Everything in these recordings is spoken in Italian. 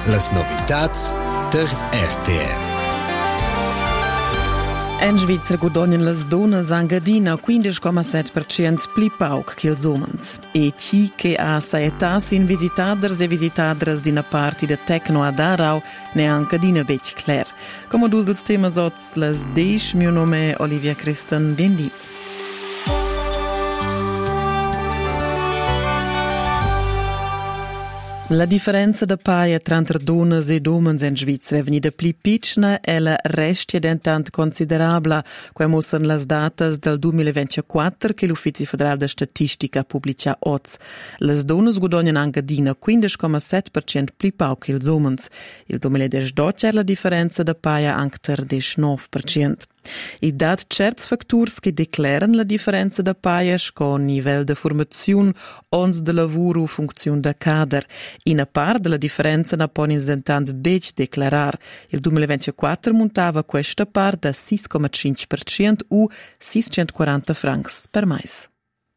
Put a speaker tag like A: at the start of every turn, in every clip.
A: Las novitats der RTR.
B: En Svizra guadagnan las donnas Engadina 15,7% pli pauc che ils homens. E chi che ha saetà sin visitaders e visitadres d'ina parti de Tecno ad Aarau ne Engadina bec clar. Come dus dels temas oz las 10, mio nome è Olivia Christen, benvi. La differenza da paia tra donnas e uomini in Svizzera è venuta più piccola e la resta è diventata considerabile, come mostrano le date del 2024 che l'Ufficio Federale di Statistica pubblica oggi. Le donne guadagnano anche 15,7% più poco che gli uomini. Il 2018 era la differenza da paia anche per 19%. I dat certs factors che declaran la differenza da paias con livello di formazione, ons de lavoro, funzione da cader. In a part della differenza na pon insentant bec declarar. Il 2024 montava questa part da 6,5% o 640 francs per mais.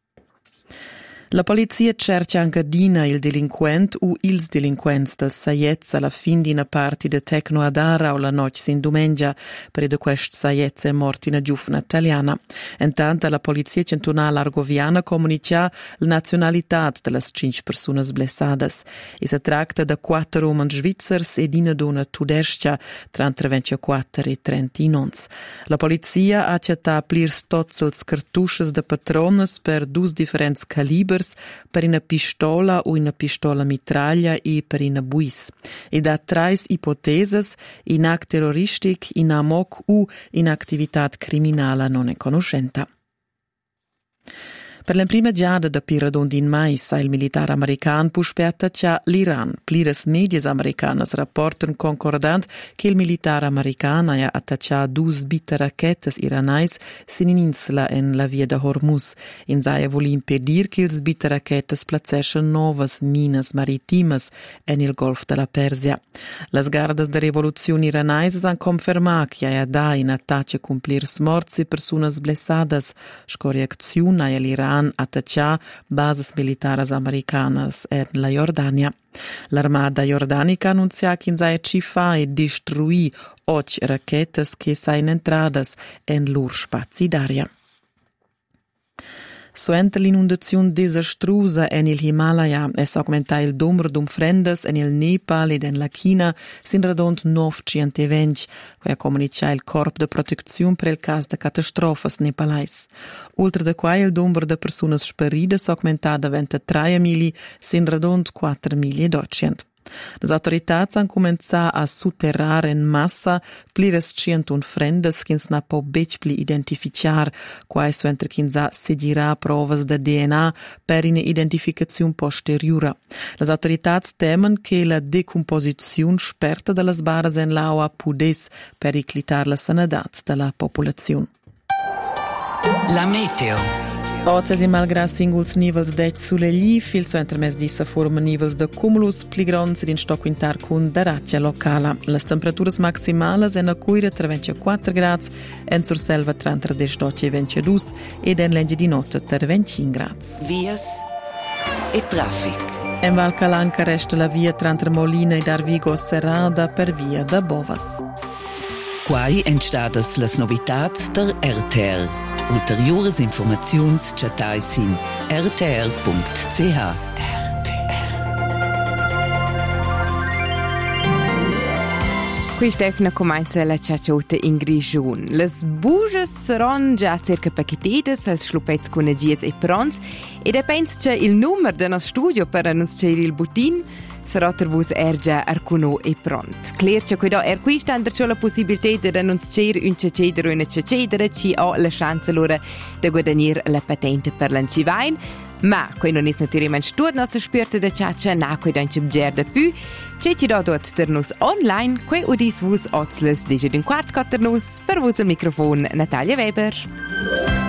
B: La polizia cerca Engadina il delinquent o ils delinquents del saiez alla fin di una parte de Tecno ad Aarau la noche sin domenica, per de quest saiez è morta una giovane italiana. Intanto la polizia cantonale argoviana comunica la nazionalità delle 5 persone blessadas. E si tratta da 4 uomini svizzers e di una donna tudesca tra 24 e 39. La polizia ha accettato plirs tots els cartusches de patrones per 2 differents calibers per una pistola o una pistola mitraglia e per una buis. E da 3 ipoteses in act terroristic, in amok o in activitat criminala non è conoscenta. Per la prima giada da Piradon din mais il militare americano puspetta c'ha l'Iran. Plires medias americanas rapportano concordant che il militare americano ha attacciato 2 bitte racchettes iranais sin in insula in la via de Hormuz. In Zaia vuole impedir che ils bitte racchettes placescano novas minas maritimas in il Golf della Persia. Las gardas de rivoluzione iranaises han confermato che ha da in attacco cumplir smorzi personas blessadas, scorreazione all'Iran attaccià bases militares americanas in la Jordania. L'armata jordanica annuncia che in cifa e distruì 8 racchettes che sain entradas in loro spazi d'aria. Suente l'inondazione disastrosa nel Himalaya è aumentato il numero di offrendas nel Nepal e nella Cina sin radont 920, che ha comunicato il Corpo di Protezione per il caso di catastrofe nepalais. Oltre da qua il numero di persone sparite è aumentato da 23.000 sin radont 4.200. Le autorità hanno cominciato a sotterrare in massa plires 100 offrendas che non può più identificare, quai suentre che seguirà prove di DNA per un'identificazione posteriore. Le autorità temono che la decomposizione sperta delle barre in l'acqua potesse periclitare la sanità della popolazione.
C: La meteo.
B: Oggi si malgrado singuls nivels d'et sulle gli, fil so intermezz dissa forma nivels de cumulus pli grons ed in sto quintar cun daraccia locala. Les temperaturas maximales en a cuira tra 24 grads, en sur selva tra 18 e 22 ed en legge di notte tra 25 grads.
C: Vias e traffic.
B: En Val Calanca resta la via tra Molina ed Arvigo serrada per via da Bovas.
C: Quai entstadas las novitats der RTR. Ulteriores informaziuns chatais in rtr.ch.
D: Qui Stefana comincia la ciaciota in Grigiun. Les buges saranno già circa paquetides, als schluppets con agies e prons, ed penso che il numero del nostro studio per annunciare il butin sarà tervus già arcuno e pront. Clercia qui da qui sta la possibilità di annunciare un cedere o una cedere ci ha la chance loro di guadagnare la patente per l'Ancivain. Ma qui non è naturalmente tutta nostra spirte da ciaccia, na qui da un da più. C'è ci da dort der nus online, qui udis vus otzles 10 d'un quart cotter nus, per vus il microfono Natalia Weber.